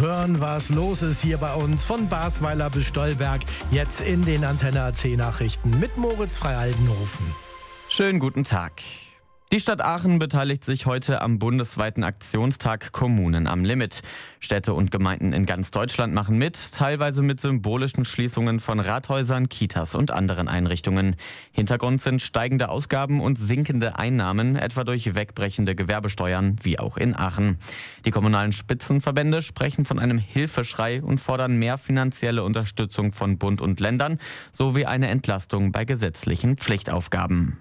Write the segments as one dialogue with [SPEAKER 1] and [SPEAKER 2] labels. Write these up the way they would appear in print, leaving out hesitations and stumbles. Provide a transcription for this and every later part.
[SPEAKER 1] hören, was los ist hier bei uns von Basweiler bis Stolberg. Jetzt in den Antenne AC Nachrichten mit Moritz Freialdenhofen.
[SPEAKER 2] Schönen guten Tag. Die Stadt Aachen beteiligt sich heute am bundesweiten Aktionstag Kommunen am Limit. Städte und Gemeinden in ganz Deutschland machen mit, teilweise mit symbolischen Schließungen von Rathäusern, Kitas und anderen Einrichtungen. Hintergrund sind steigende Ausgaben und sinkende Einnahmen, etwa durch wegbrechende Gewerbesteuern, wie auch in Aachen. Die kommunalen Spitzenverbände sprechen von einem Hilfeschrei und fordern mehr finanzielle Unterstützung von Bund und Ländern sowie eine Entlastung bei gesetzlichen Pflichtaufgaben.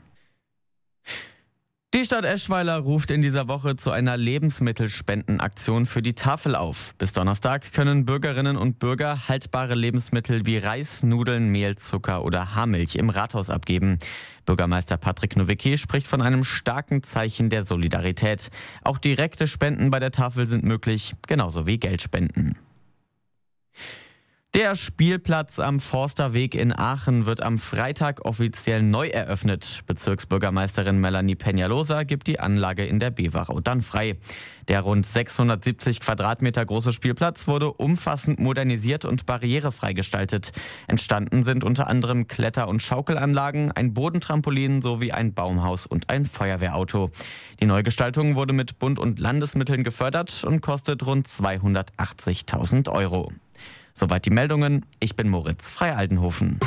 [SPEAKER 2] Die Stadt Eschweiler ruft in dieser Woche zu einer Lebensmittelspendenaktion für die Tafel auf. Bis Donnerstag können Bürgerinnen und Bürger haltbare Lebensmittel wie Reis, Nudeln, Mehl, Zucker oder Haarmilch im Rathaus abgeben. Bürgermeister Patrick Nowicki spricht von einem starken Zeichen der Solidarität. Auch direkte Spenden bei der Tafel sind möglich, genauso wie Geldspenden. Der Spielplatz am Forsterweg in Aachen wird am Freitag offiziell neu eröffnet. Bezirksbürgermeisterin Melanie Peñalosa gibt die Anlage in der Beverau dann frei. Der rund 670 Quadratmeter große Spielplatz wurde umfassend modernisiert und barrierefrei gestaltet. Entstanden sind unter anderem Kletter- und Schaukelanlagen, ein Bodentrampolin sowie ein Baumhaus und ein Feuerwehrauto. Die Neugestaltung wurde mit Bund- und Landesmitteln gefördert und kostet rund 280.000 Euro. Soweit die Meldungen. Ich bin Moritz Freialdenhofen.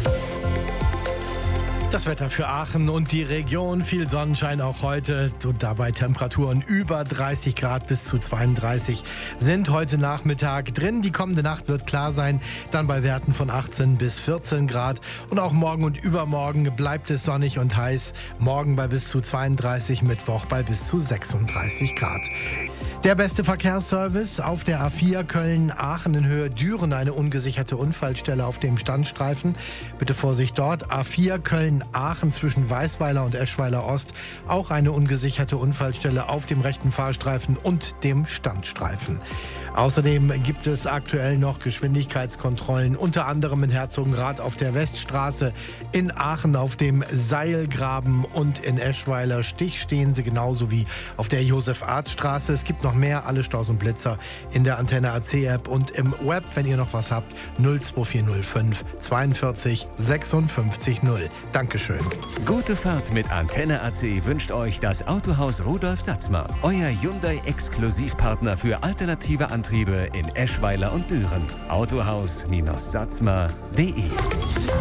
[SPEAKER 1] Das Wetter für Aachen und die Region, viel Sonnenschein auch heute und dabei Temperaturen über 30 Grad bis zu 32 sind heute Nachmittag drin. Die kommende Nacht wird klar sein, dann bei Werten von 18 bis 14 Grad und auch morgen und übermorgen bleibt es sonnig und heiß. Morgen bei bis zu 32, Mittwoch bei bis zu 36 Grad. Der beste Verkehrsservice auf der A4 Köln-Aachen in Höhe Düren, eine ungesicherte Unfallstelle auf dem Standstreifen. Bitte Vorsicht dort. A4 Köln-Aachen zwischen Weißweiler und Eschweiler Ost, auch eine ungesicherte Unfallstelle auf dem rechten Fahrstreifen und dem Standstreifen. Außerdem gibt es aktuell noch Geschwindigkeitskontrollen, unter anderem in Herzogenrath auf der Weststraße, in Aachen auf dem Seilgraben und in Eschweiler Stich stehen sie genauso wie auf der Josef-Arzt-Straße. Es gibt noch mehr, alle Staus und Blitzer in der Antenne AC App und im Web, wenn ihr noch was habt, 02405 42 56 0. Dankeschön.
[SPEAKER 3] Gute Fahrt mit Antenne AC wünscht euch das Autohaus Rudolf Satzmer, euer Hyundai-Exklusivpartner für alternative Antriebe in Eschweiler und Düren. Autohaus-satzmer.de